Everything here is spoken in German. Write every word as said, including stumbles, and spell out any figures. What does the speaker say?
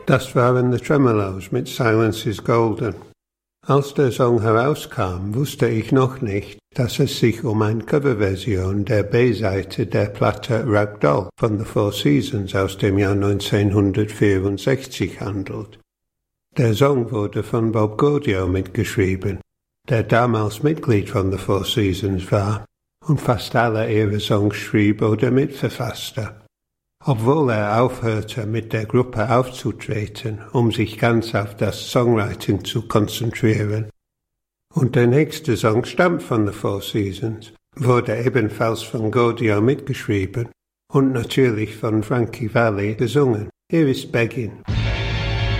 Das waren The Tremolos mit Silence is Golden. Als der Song herauskam, wusste ich noch nicht, dass es sich um eine Coverversion der B-Seite der Platte Ragdoll von The Four Seasons aus dem Jahr neunzehnhundertvierundsechzig handelt. Der Song wurde von Bob Gaudio mitgeschrieben, der damals Mitglied von The Four Seasons war und fast alle ihre Songs schrieb oder mitverfasste. Obwohl er aufhörte, mit der Gruppe aufzutreten, um sich ganz auf das Songwriting zu konzentrieren. Und der nächste Song stammt von The Four Seasons, wurde ebenfalls von Gaudio mitgeschrieben und natürlich von Frankie Valli gesungen. Hier ist Beggin'.